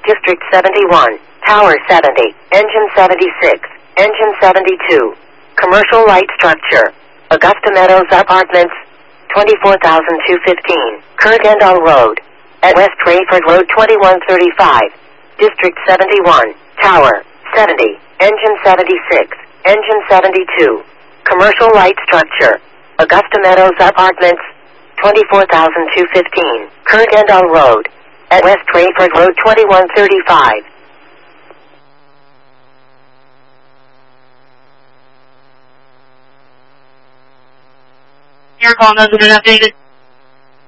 District 71, Tower 70, Engine 76, Engine 72. Commercial light structure. Augusta Meadows Apartments, 24,215, Kurgandal Road. At West Rayford Road 2135. District 71, Tower 70, Engine 76, Engine 72. Commercial light structure. Augusta Meadows Apartments, 24,215, Kurgandal Road. At West Rayford Road 2135. Your call has been updated.